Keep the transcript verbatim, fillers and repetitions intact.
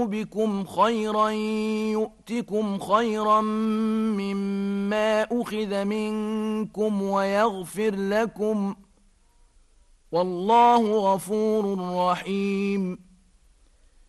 بكم خيرا يؤتكم خيرا مما أخذ منكم ويغفر لكم، والله غفور رحيم.